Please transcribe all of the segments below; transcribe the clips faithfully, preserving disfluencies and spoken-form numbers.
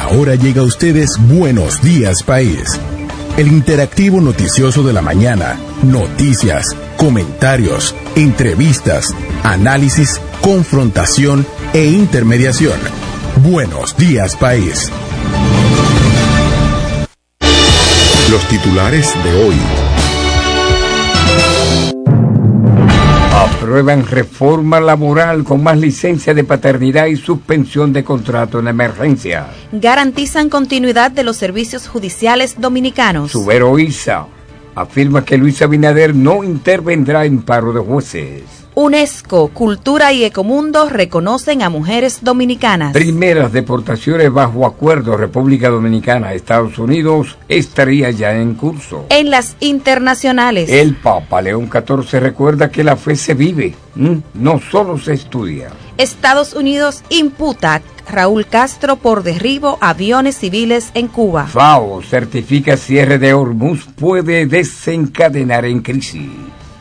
Ahora llega a ustedes Buenos Días País, el interactivo noticioso de la mañana. Noticias, comentarios, entrevistas, análisis, confrontación e intermediación. Buenos Días País. Los titulares de hoy. Aprueban reforma laboral con más licencia de paternidad y suspensión de contrato en emergencia. Garantizan continuidad de los servicios judiciales dominicanos. Subero Isa afirma que Luis Abinader no intervendrá en paro de jueces. UNESCO, Cultura y Ecomundo reconocen a mujeres dominicanas. Primeras deportaciones bajo acuerdo República Dominicana, Estados Unidos, estaría ya en curso. En las internacionales. El Papa León catorce recuerda que la fe se vive, ¿m? no solo se estudia. Estados Unidos imputa a Raúl Castro por derribo aviones civiles en Cuba. FAO certifica cierre de Hormuz puede desencadenar en crisis.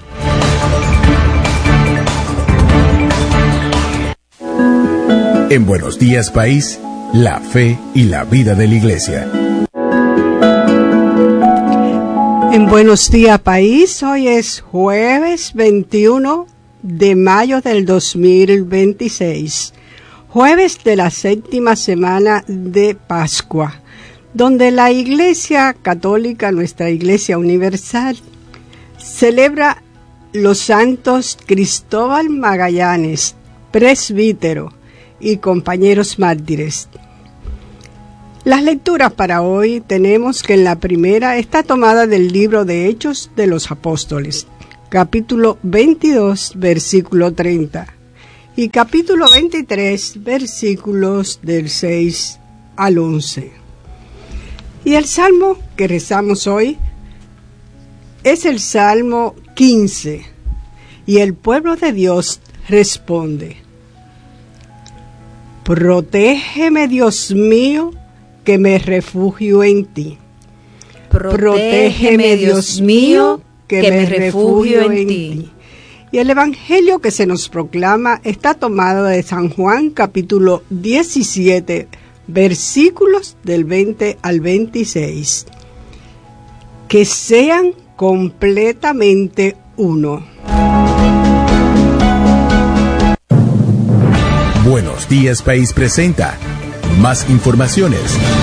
En Buenos Días País, la fe y la vida de la Iglesia. En Buenos Días País, hoy es jueves veintiuno de mayo del dos mil veintiséis, jueves de la séptima semana de Pascua, donde la Iglesia Católica, nuestra Iglesia Universal, celebra los santos Cristóbal Magallanes, presbítero, y compañeros mártires. Las lecturas para hoy tenemos que en la primera está tomada del libro de Hechos de los Apóstoles, capítulo veintidós, versículo treinta, y capítulo veintitrés, versículos del seis al once. Y el salmo que rezamos hoy es el Salmo quince, y el pueblo de Dios responde: Protégeme, Dios mío, que me refugio en ti. Protégeme, Dios mío, que, que me refugio en, en ti. ti. Y el evangelio que se nos proclama está tomado de San Juan, capítulo diecisiete, versículos del veinte al veintiséis. Que sean completamente uno. Buenos Días País presenta más informaciones.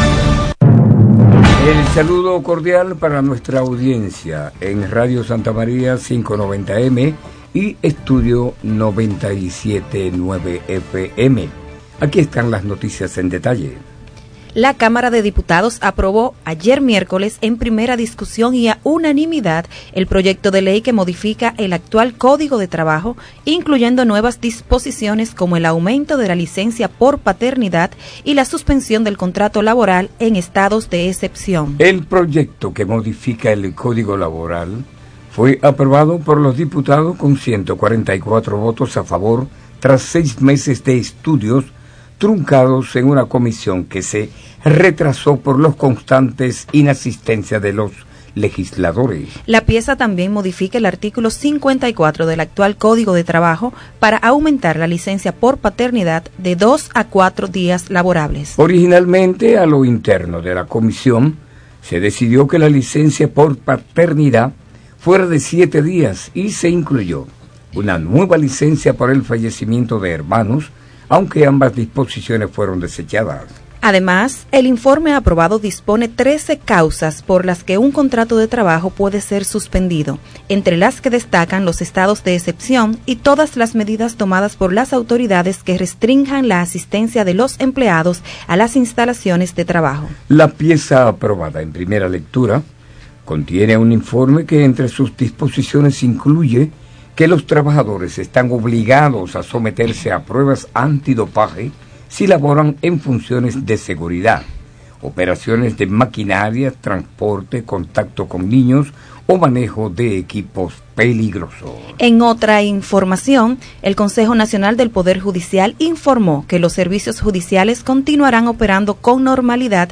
El saludo cordial para nuestra audiencia en Radio Santa María quinientos noventa eme y Estudio noventa y siete punto nueve efe eme. Aquí están las noticias en detalle. La Cámara de Diputados aprobó ayer miércoles en primera discusión y a unanimidad el proyecto de ley que modifica el actual Código de Trabajo, incluyendo nuevas disposiciones como el aumento de la licencia por paternidad y la suspensión del contrato laboral en estados de excepción. El proyecto que modifica el Código Laboral fue aprobado por los diputados con ciento cuarenta y cuatro votos a favor tras seis meses de estudios truncados en una comisión que se retrasó por los constantes inasistencia de los legisladores. La pieza también modifica el artículo cincuenta y cuatro del actual Código de Trabajo para aumentar la licencia por paternidad de dos a cuatro días laborables. Originalmente, a lo interno de la comisión, se decidió que la licencia por paternidad fuera de siete días y se incluyó una nueva licencia por el fallecimiento de hermanos, aunque ambas disposiciones fueron desechadas. Además, el informe aprobado dispone trece causas por las que un contrato de trabajo puede ser suspendido, entre las que destacan los estados de excepción y todas las medidas tomadas por las autoridades que restrinjan la asistencia de los empleados a las instalaciones de trabajo. La pieza aprobada en primera lectura contiene un informe que entre sus disposiciones incluye que los trabajadores están obligados a someterse a pruebas antidopaje si laboran en funciones de seguridad, operaciones de maquinaria, transporte, contacto con niños o manejo de equipos peligrosos. En otra información, el Consejo Nacional del Poder Judicial informó que los servicios judiciales continuarán operando con normalidad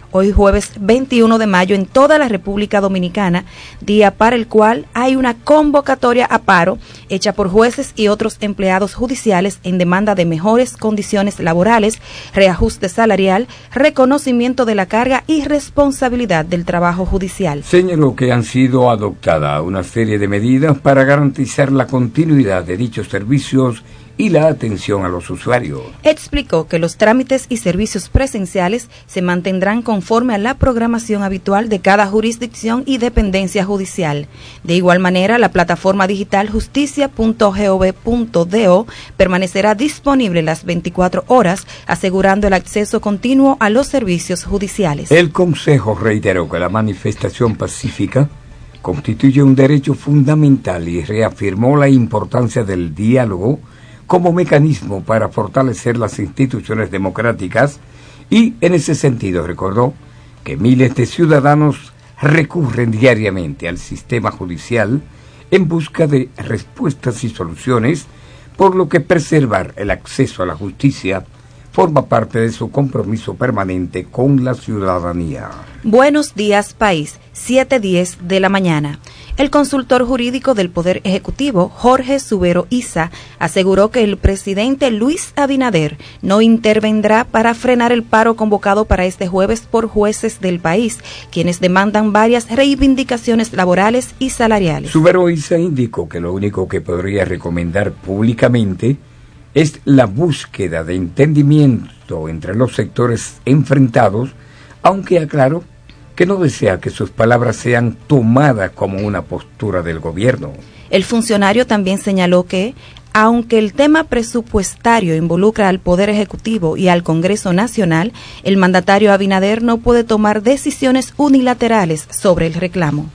hoy jueves veintiuno de mayo en toda la República Dominicana, día para el cual hay una convocatoria a paro hecha por jueces y otros empleados judiciales en demanda de mejores condiciones laborales, reajuste salarial, reconocimiento de la carga y responsabilidad del trabajo judicial. Señaló que han sido adoptadas una serie de medidas para garantizar la continuidad de dichos servicios y la atención a los usuarios. Explicó que los trámites y servicios presenciales se mantendrán conforme a la programación habitual de cada jurisdicción y dependencia judicial. De igual manera, la plataforma digital justicia punto gov punto do permanecerá disponible las veinticuatro horas, asegurando el acceso continuo a los servicios judiciales. El Consejo reiteró que la manifestación pacífica constituye un derecho fundamental y reafirmó la importancia del diálogo como mecanismo para fortalecer las instituciones democráticas y, en ese sentido, recordó que miles de ciudadanos recurren diariamente al sistema judicial en busca de respuestas y soluciones, por lo que preservar el acceso a la justicia forma parte de su compromiso permanente con la ciudadanía. Buenos días, país. siete diez de la mañana. El consultor jurídico del Poder Ejecutivo, Jorge Subero Isa, aseguró que el presidente Luis Abinader no intervendrá para frenar el paro convocado para este jueves por jueces del país, quienes demandan varias reivindicaciones laborales y salariales. Subero Isa indicó que lo único que podría recomendar públicamente es la búsqueda de entendimiento entre los sectores enfrentados, aunque aclaró que no desea que sus palabras sean tomadas como una postura del gobierno. El funcionario también señaló que, aunque el tema presupuestario involucra al Poder Ejecutivo y al Congreso Nacional, el mandatario Abinader no puede tomar decisiones unilaterales sobre el reclamo.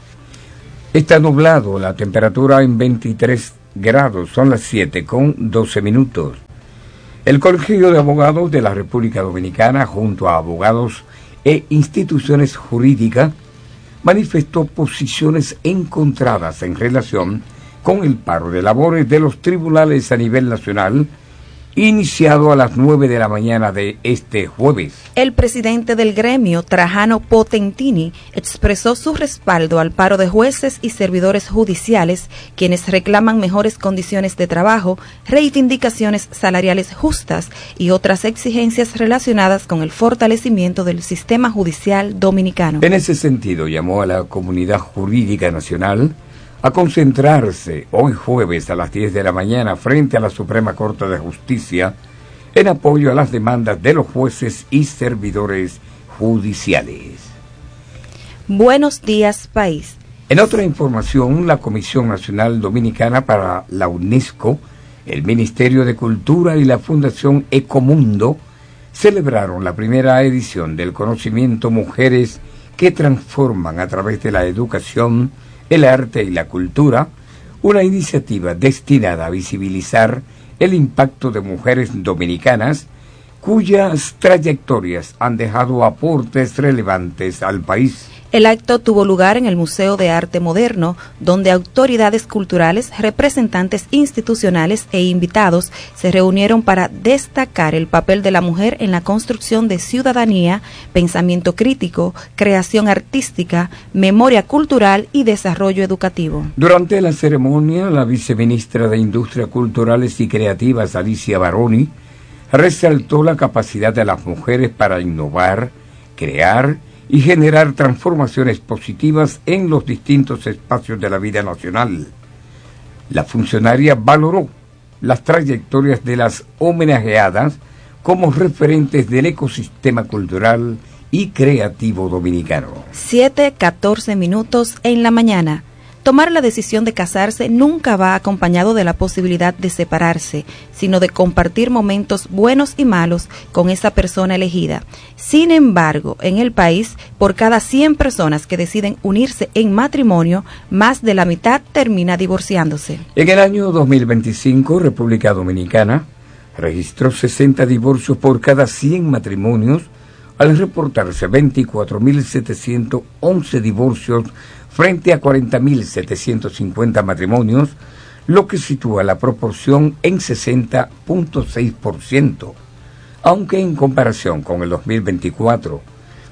Está nublado, la temperatura en veintitrés grados, son las siete con doce minutos. El Colegio de Abogados de la República Dominicana, junto a abogados e instituciones jurídicas, manifestó posiciones encontradas en relación con el paro de labores de los tribunales a nivel nacional, iniciado a las nueve de la mañana de este jueves. El presidente del gremio, Trajano Potentini, expresó su respaldo al paro de jueces y servidores judiciales, quienes reclaman mejores condiciones de trabajo, reivindicaciones salariales justas y otras exigencias relacionadas con el fortalecimiento del sistema judicial dominicano. En ese sentido, llamó a la comunidad jurídica nacional a concentrarse hoy jueves a las diez de la mañana frente a la Suprema Corte de Justicia en apoyo a las demandas de los jueces y servidores judiciales. Buenos días, país. En otra información, la Comisión Nacional Dominicana para la UNESCO, el Ministerio de Cultura y la Fundación Ecomundo celebraron la primera edición del conocimiento Mujeres que Transforman a través de la educación, el arte y la cultura, una iniciativa destinada a visibilizar el impacto de mujeres dominicanas cuyas trayectorias han dejado aportes relevantes al país. El acto tuvo lugar en el Museo de Arte Moderno, donde autoridades culturales, representantes institucionales e invitados se reunieron para destacar el papel de la mujer en la construcción de ciudadanía, pensamiento crítico, creación artística, memoria cultural y desarrollo educativo. Durante la ceremonia, la viceministra de Industria Culturales y Creativas, Alicia Baroni, resaltó la capacidad de las mujeres para innovar, crear y generar transformaciones positivas en los distintos espacios de la vida nacional. La funcionaria valoró las trayectorias de las homenajeadas como referentes del ecosistema cultural y creativo dominicano. siete catorce minutos en la mañana. Tomar la decisión de casarse nunca va acompañado de la posibilidad de separarse, sino de compartir momentos buenos y malos con esa persona elegida. Sin embargo, en el país, por cada cien personas que deciden unirse en matrimonio, más de la mitad termina divorciándose. En el año dos mil veinticinco, República Dominicana registró sesenta divorcios por cada cien matrimonios, al reportarse veinticuatro mil setecientos once divorcios frente a cuarenta mil setecientos cincuenta matrimonios, lo que sitúa la proporción en sesenta punto seis por ciento, aunque en comparación con el dos mil veinticuatro,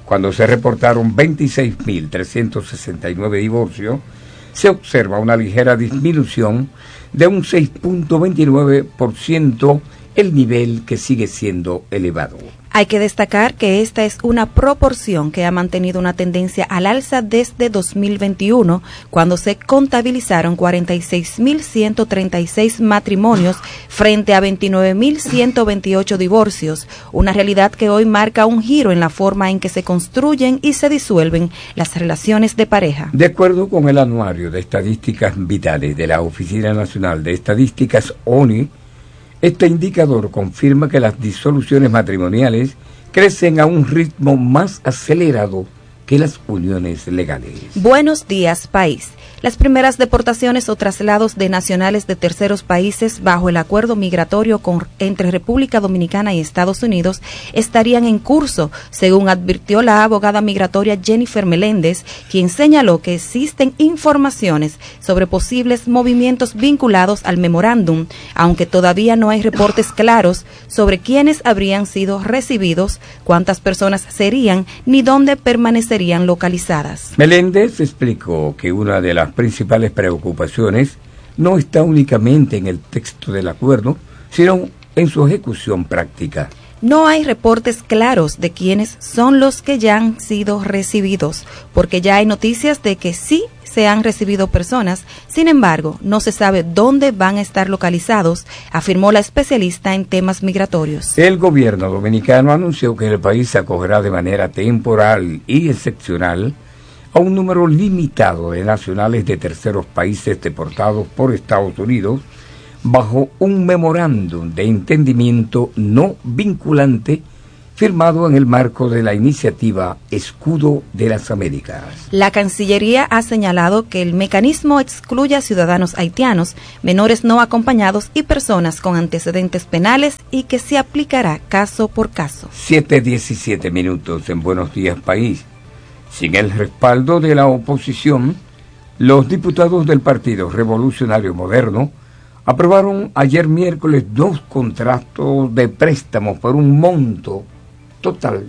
cuando se reportaron veintiséis mil trescientos sesenta y nueve divorcios, se observa una ligera disminución de un seis punto veintinueve por ciento, el nivel que sigue siendo elevado. Hay que destacar que esta es una proporción que ha mantenido una tendencia al alza desde dos mil veintiuno, cuando se contabilizaron cuarenta y seis mil ciento treinta y seis matrimonios frente a veintinueve mil ciento veintiocho divorcios, una realidad que hoy marca un giro en la forma en que se construyen y se disuelven las relaciones de pareja. De acuerdo con el Anuario de Estadísticas Vitales de la Oficina Nacional de Estadísticas, O N I, este indicador confirma que las disoluciones matrimoniales crecen a un ritmo más acelerado que las uniones legales. Buenos días, país. Las primeras deportaciones o traslados de nacionales de terceros países bajo el acuerdo migratorio con, entre República Dominicana y Estados Unidos estarían en curso, según advirtió la abogada migratoria Jennifer Meléndez, quien señaló que existen informaciones sobre posibles movimientos vinculados al memorándum, aunque todavía no hay reportes claros sobre quiénes habrían sido recibidos, cuántas personas serían ni dónde permanecerían localizadas. Meléndez explicó que una de las principales preocupaciones no está únicamente en el texto del acuerdo, sino en su ejecución práctica. No hay reportes claros de quiénes son los que ya han sido recibidos, porque ya hay noticias de que sí se han recibido personas, sin embargo, no se sabe dónde van a estar localizados, afirmó la especialista en temas migratorios. El gobierno dominicano anunció que el país acogerá de manera temporal y excepcional a un número limitado de nacionales de terceros países deportados por Estados Unidos bajo un memorándum de entendimiento no vinculante firmado en el marco de la iniciativa Escudo de las Américas. La Cancillería ha señalado que el mecanismo excluye a ciudadanos haitianos, menores no acompañados y personas con antecedentes penales y que se aplicará caso por caso. siete diecisiete minutos en Buenos Días, País. Sin el respaldo de la oposición, los diputados del Partido Revolucionario Moderno aprobaron ayer miércoles dos contratos de préstamos por un monto total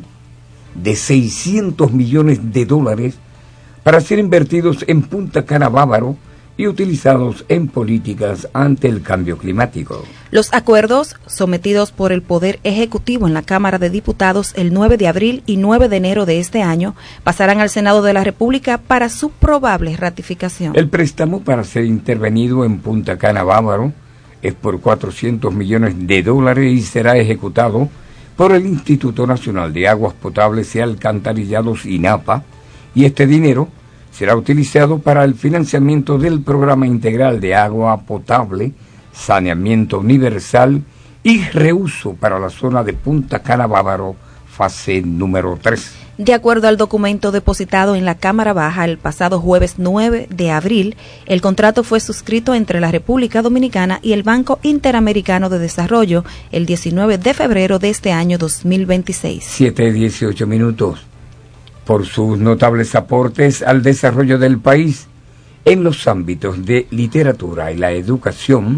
de seiscientos millones de dólares para ser invertidos en Punta Cana Bávaro y utilizados en políticas ante el cambio climático. Los acuerdos sometidos por el Poder Ejecutivo en la Cámara de Diputados el nueve de abril y nueve de enero de este año pasarán al Senado de la República para su probable ratificación. El préstamo para ser intervenido en Punta Cana Bávaro es por cuatrocientos millones de dólares y será ejecutado por el Instituto Nacional de Aguas Potables y Alcantarillados, INAPA, y este dinero será utilizado para el financiamiento del Programa Integral de Agua Potable, Saneamiento Universal y Reuso para la zona de Punta Cana Bávaro, fase número tres. De acuerdo al documento depositado en la Cámara Baja el pasado jueves nueve de abril, el contrato fue suscrito entre la República Dominicana y el Banco Interamericano de Desarrollo el diecinueve de febrero de este año dos mil veintiséis. siete dieciocho minutos. Por sus notables aportes al desarrollo del país en los ámbitos de literatura y la educación,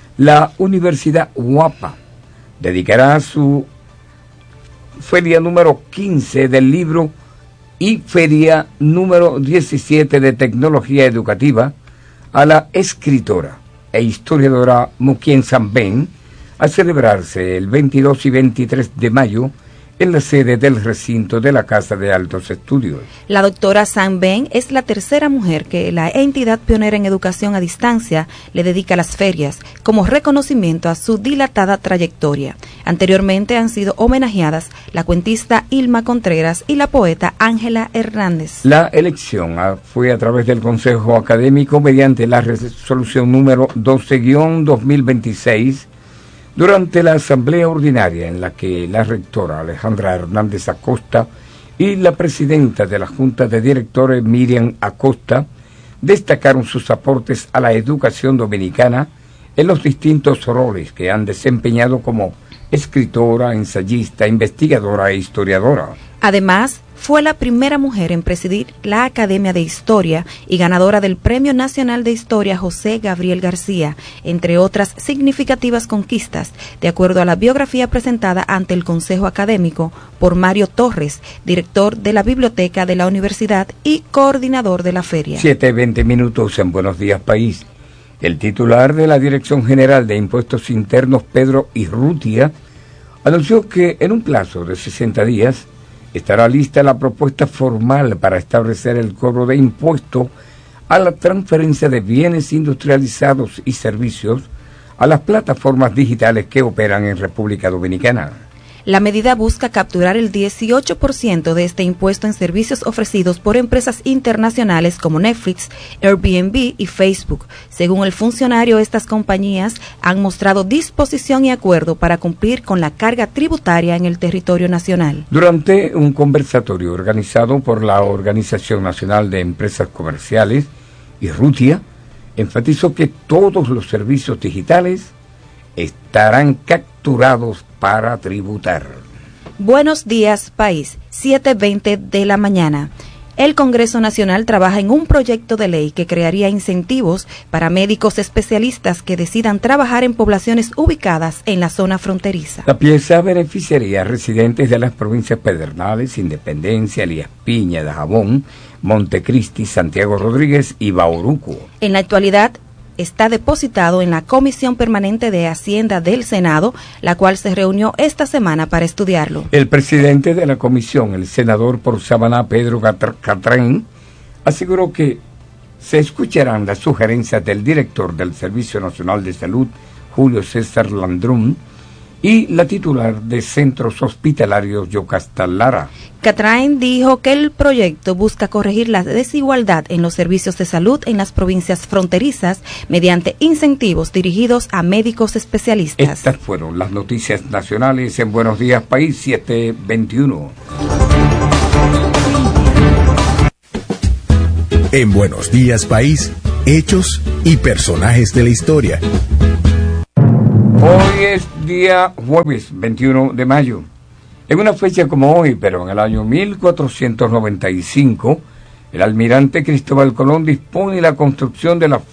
la Universidad UAPA dedicará su feria número quince del libro y feria número diecisiete de tecnología educativa a la escritora e historiadora Muquien Sambén, a celebrarse el veintidós y veintitrés de mayo en la sede del recinto de la Casa de Altos Estudios. La doctora Sambén es la tercera mujer que la entidad pionera en educación a distancia le dedica a las ferias, como reconocimiento a su dilatada trayectoria. Anteriormente han sido homenajeadas la cuentista Ilma Contreras y la poeta Ángela Hernández. La elección fue a través del Consejo Académico mediante la resolución número doce guión dos mil veintiséis, durante la asamblea ordinaria en la que la rectora Alejandra Hernández Acosta y la presidenta de la Junta de Directores Miriam Acosta destacaron sus aportes a la educación dominicana en los distintos roles que han desempeñado como escritora, ensayista, investigadora e historiadora. Además, fue la primera mujer en presidir la Academia de Historia y ganadora del Premio Nacional de Historia José Gabriel García, entre otras significativas conquistas, de acuerdo a la biografía presentada ante el Consejo Académico por Mario Torres, director de la Biblioteca de la Universidad y coordinador de la feria. siete veinte minutos en Buenos Días País. El titular de la Dirección General de Impuestos Internos, Pedro Irrutia, anunció que en un plazo de sesenta días estará lista la propuesta formal para establecer el cobro de impuesto a la transferencia de bienes industrializados y servicios a las plataformas digitales que operan en República Dominicana. La medida busca capturar el dieciocho por ciento de este impuesto en servicios ofrecidos por empresas internacionales como Netflix, Airbnb y Facebook. Según el funcionario, estas compañías han mostrado disposición y acuerdo para cumplir con la carga tributaria en el territorio nacional. Durante un conversatorio organizado por la Organización Nacional de Empresas Comerciales, Irrutia enfatizó que todos los servicios digitales estarán capturados para tributar. Buenos días, país. siete veinte de la mañana. El Congreso Nacional trabaja en un proyecto de ley que crearía incentivos para médicos especialistas que decidan trabajar en poblaciones ubicadas en la zona fronteriza. La pieza beneficiaría a residentes de las provincias Pedernales, Independencia, Elías Piña, Dajabón, Montecristi, Santiago Rodríguez y Bauruco. En la actualidad, está depositado en la Comisión Permanente de Hacienda del Senado, la cual se reunió esta semana para estudiarlo. El presidente de la comisión, el senador por Samaná, Pedro Catrain, aseguró que se escucharán las sugerencias del director del Servicio Nacional de Salud, Julio César Landrún, y la titular de Centros Hospitalarios, Yocasta Lara. Catrain dijo que el proyecto busca corregir la desigualdad en los servicios de salud en las provincias fronterizas mediante incentivos dirigidos a médicos especialistas. Estas fueron las noticias nacionales en Buenos Días País, siete veintiuno. En Buenos Días País, hechos y personajes de la historia. Hoy es día jueves veintiuno de mayo. En una fecha como hoy, pero en el año mil cuatrocientos noventa y cinco, el almirante Cristóbal Colón dispone la construcción de la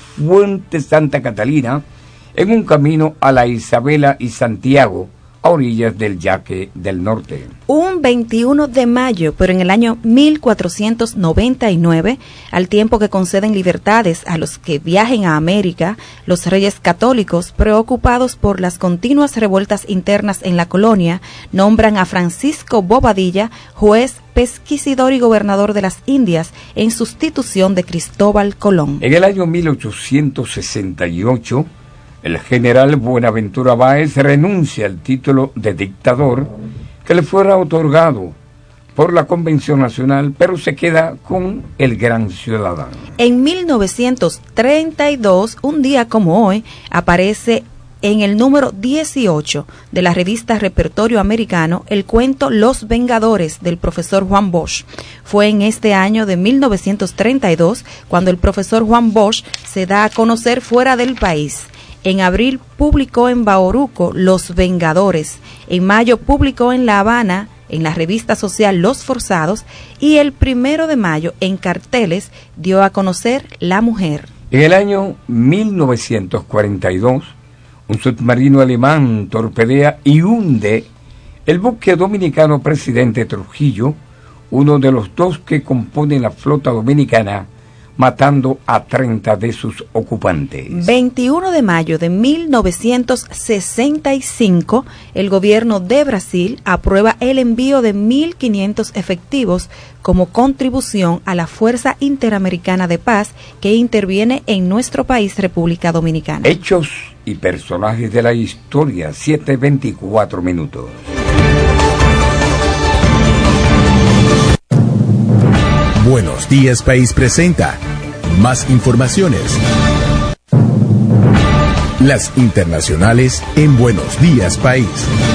Fuente Santa Catalina en un camino a la Isabela y Santiago, a orillas del Yaque del Norte. Un veintiuno de mayo, pero en el año mil cuatrocientos noventa y nueve, al tiempo que conceden libertades a los que viajen a América, los reyes católicos, preocupados por las continuas revueltas internas en la colonia, nombran a Francisco Bobadilla juez, pesquisidor y gobernador de las Indias en sustitución de Cristóbal Colón. En el año mil ochocientos sesenta y ocho, el general Buenaventura Báez renuncia al título de dictador que le fuera otorgado por la Convención Nacional, pero se queda con el gran ciudadano. En mil novecientos treinta y dos, un día como hoy, aparece en el número dieciocho de la revista Repertorio Americano el cuento Los Vengadores del profesor Juan Bosch. Fue en este año de mil novecientos treinta y dos cuando el profesor Juan Bosch se da a conocer fuera del país. En abril publicó en Bauruco Los Vengadores, en mayo publicó en La Habana, en la revista social Los Forzados, y el primero de mayo en carteles dio a conocer La Mujer. En el año mil novecientos cuarenta y dos, un submarino alemán torpedea y hunde el buque dominicano Presidente Trujillo, uno de los dos que componen la flota dominicana, matando a treinta de sus ocupantes. veintiuno de mayo de mil novecientos sesenta y cinco, el gobierno de Brasil aprueba el envío de mil quinientos efectivos como contribución a la Fuerza Interamericana de Paz que interviene en nuestro país, República Dominicana. Hechos y personajes de la historia, siete veinticuatro minutos. Buenos Días País presenta más informaciones. Las internacionales en Buenos Días País.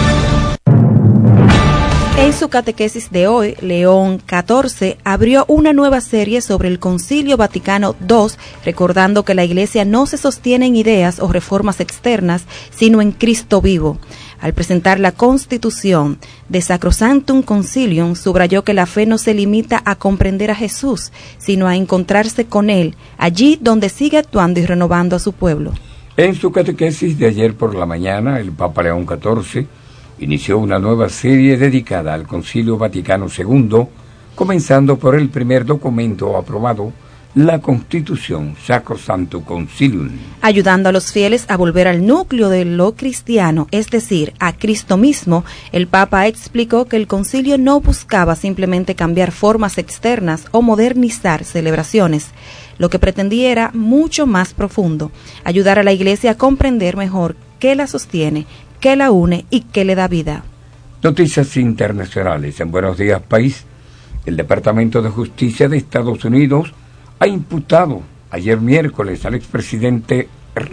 En su catequesis de hoy, León catorce abrió una nueva serie sobre el Concilio Vaticano segundo, recordando que la Iglesia no se sostiene en ideas o reformas externas, sino en Cristo vivo. Al presentar la Constitución de Sacrosanctum Concilium, subrayó que la fe no se limita a comprender a Jesús, sino a encontrarse con Él, allí donde sigue actuando y renovando a su pueblo. En su catequesis de ayer por la mañana, el Papa León catorce inició una nueva serie dedicada al Concilio Vaticano segundo, comenzando por el primer documento aprobado, la Constitución Sacrosanctum Concilium. Ayudando a los fieles a volver al núcleo de lo cristiano, es decir, a Cristo mismo, el Papa explicó que el concilio no buscaba simplemente cambiar formas externas o modernizar celebraciones. Lo que pretendía era mucho más profundo, ayudar a la Iglesia a comprender mejor qué la sostiene, qué la une y qué le da vida. Noticias internacionales. En Buenos Días País, el Departamento de Justicia de Estados Unidos ha imputado ayer miércoles al expresidente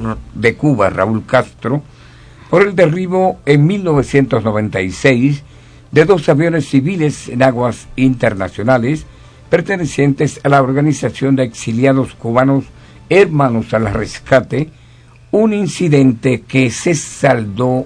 de Cuba, Raúl Castro, por el derribo en mil novecientos noventa y seis de dos aviones civiles en aguas internacionales pertenecientes a la Organización de Exiliados Cubanos Hermanos al Rescate, un incidente que se saldó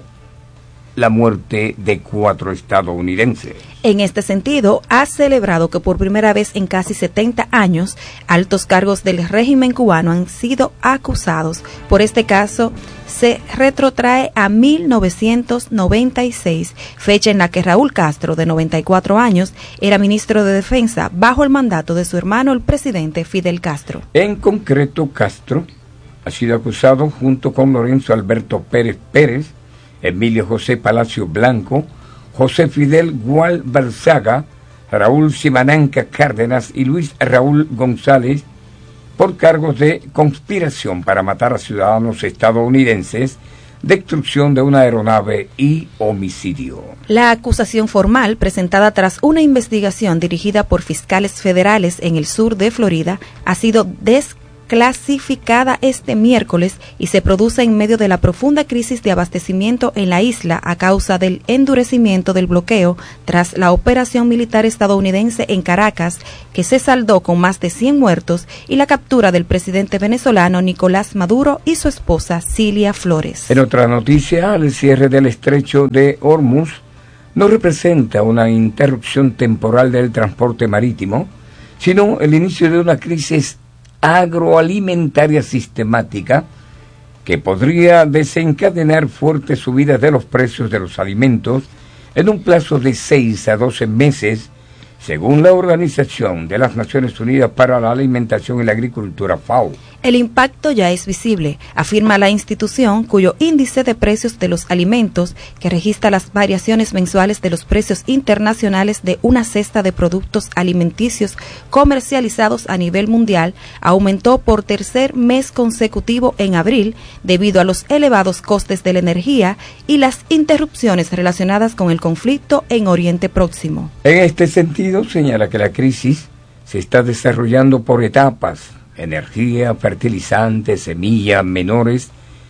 la muerte de cuatro estadounidenses. En este sentido, ha celebrado que por primera vez en casi setenta años, altos cargos del régimen cubano han sido acusados. Por este caso, se retrotrae a mil novecientos noventa y seis, fecha en la que Raúl Castro, de noventa y cuatro años, era ministro de Defensa bajo el mandato de su hermano, el presidente Fidel Castro. En concreto, Castro ha sido acusado junto con Lorenzo Alberto Pérez Pérez, Emilio José Palacio Blanco, José Fidel Gual Balzaga, Raúl Simananca Cárdenas y Luis Raúl González por cargos de conspiración para matar a ciudadanos estadounidenses, destrucción de una aeronave y homicidio. La acusación formal, presentada tras una investigación dirigida por fiscales federales en el sur de Florida, ha sido desclasificada clasificada este miércoles y se produce en medio de la profunda crisis de abastecimiento en la isla a causa del endurecimiento del bloqueo tras la operación militar estadounidense en Caracas, que se saldó con más de cien muertos, y la captura del presidente venezolano Nicolás Maduro y su esposa Cilia Flores. En otra noticia, el cierre del estrecho de Hormuz no representa una interrupción temporal del transporte marítimo, sino el inicio de una crisis agroalimentaria sistemática que podría desencadenar fuertes subidas de los precios de los alimentos en un plazo de seis a doce meses, según la Organización de las Naciones Unidas para la Alimentación y la Agricultura, FAO. El impacto ya es visible, afirma la institución, cuyo índice de precios de los alimentos, que registra las variaciones mensuales de los precios internacionales de una cesta de productos alimenticios comercializados a nivel mundial, aumentó por tercer mes consecutivo en abril debido a los elevados costes de la energía y las interrupciones relacionadas con el conflicto en Oriente Próximo. En este sentido, señala que la crisis se está desarrollando por etapas: energía, fertilizantes, semillas menores,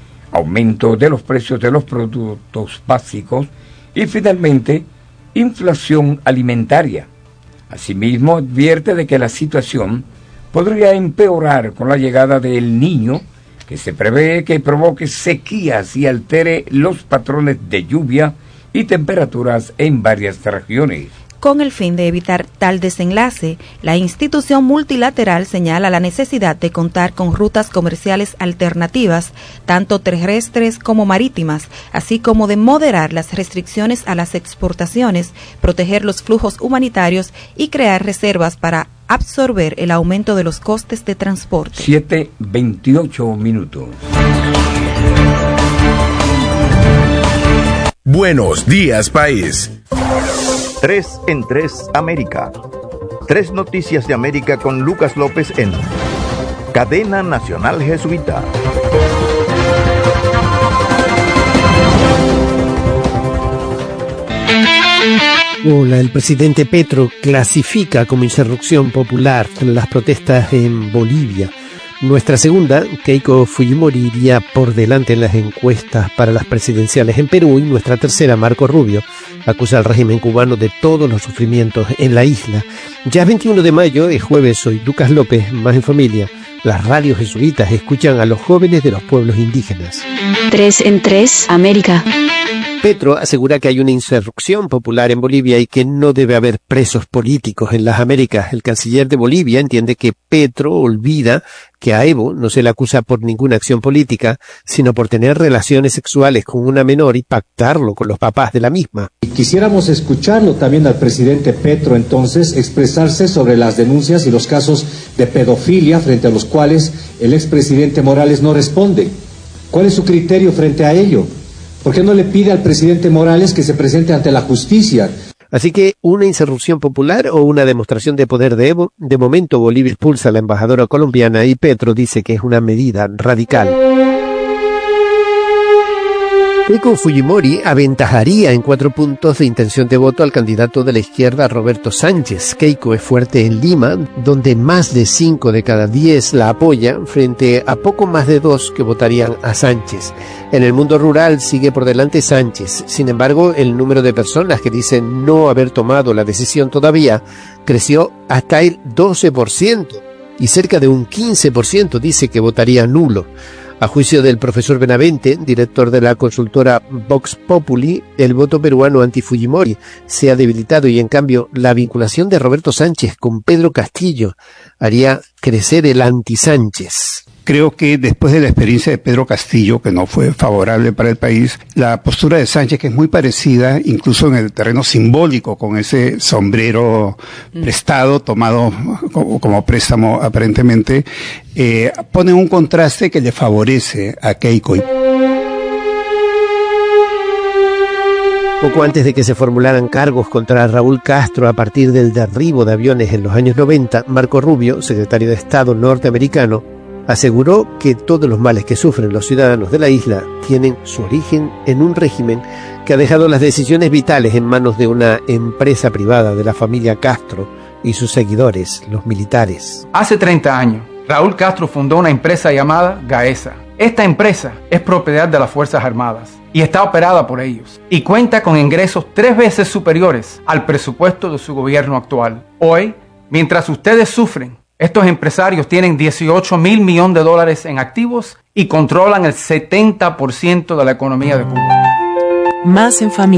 aumento de los precios de los productos básicos y finalmente inflación alimentaria. Asimismo, advierte de que la situación podría empeorar con la llegada del Niño, que se prevé que provoque sequías y altere los patrones de lluvia y temperaturas en varias regiones. Con el fin de evitar tal desenlace, la institución multilateral señala la necesidad de contar con rutas comerciales alternativas, tanto terrestres como marítimas, así como de moderar las restricciones a las exportaciones, proteger los flujos humanitarios y crear reservas para absorber el aumento de los costes de transporte. siete veintiocho minutos. Buenos días, país. Tres en Tres América. Tres noticias de América con Lucas López en Cadena Nacional Jesuita. Hola, el presidente Petro clasifica como insurrección popular las protestas en Bolivia. Nuestra segunda, Keiko Fujimori, iría por delante en las encuestas para las presidenciales en Perú, y nuestra tercera, Marco Rubio, acusa al régimen cubano de todos los sufrimientos en la isla. Ya veintiuno de mayo, es jueves, soy Lucas López, más en familia. Las radios jesuitas escuchan a los jóvenes de los pueblos indígenas. Tres en Tres América. Petro asegura que hay una insurrección popular en Bolivia y que no debe haber presos políticos en las Américas. El canciller de Bolivia entiende que Petro olvida que a Evo no se le acusa por ninguna acción política, sino por tener relaciones sexuales con una menor y pactarlo con los papás de la misma. Quisiéramos escucharlo también al presidente Petro entonces expresarse sobre las denuncias y los casos de pedofilia frente a los cuales el expresidente Morales no responde. ¿Cuál es su criterio frente a ello? ¿Por qué no le pide al presidente Morales que se presente ante la justicia? Así que, ¿una insurrección popular o una demostración de poder de Evo? De momento, Bolivia expulsa a la embajadora colombiana y Petro dice que es una medida radical. Keiko Fujimori aventajaría en cuatro puntos de intención de voto al candidato de la izquierda Roberto Sánchez. Keiko es fuerte en Lima, donde más de cinco de cada diez la apoyan, frente a poco más de dos que votarían a Sánchez. En el mundo rural sigue por delante Sánchez. Sin embargo, el número de personas que dicen no haber tomado la decisión todavía creció hasta el doce por ciento y cerca de un quince por ciento dice que votaría nulo. A juicio del profesor Benavente, director de la consultora Vox Populi, el voto peruano anti-Fujimori se ha debilitado y, en cambio, la vinculación de Roberto Sánchez con Pedro Castillo haría crecer el anti-Sánchez. Creo que después de la experiencia de Pedro Castillo, que no fue favorable para el país, la postura de Sánchez, que es muy parecida, incluso en el terreno simbólico, con ese sombrero prestado, tomado como, como préstamo aparentemente, eh, pone un contraste que le favorece a Keiko. Poco antes de que se formularan cargos contra Raúl Castro a partir del derribo de aviones en los años noventa, Marco Rubio, secretario de Estado norteamericano, aseguró que todos los males que sufren los ciudadanos de la isla tienen su origen en un régimen que ha dejado las decisiones vitales en manos de una empresa privada de la familia Castro y sus seguidores, los militares. Hace treinta años, Raúl Castro fundó una empresa llamada Gaesa. Esta empresa es propiedad de las Fuerzas Armadas y está operada por ellos, y cuenta con ingresos tres veces superiores al presupuesto de su gobierno actual. Hoy, mientras ustedes sufren, estos empresarios tienen dieciocho mil millones de dólares en activos y controlan el setenta por ciento de la economía de Cuba. Más en familia.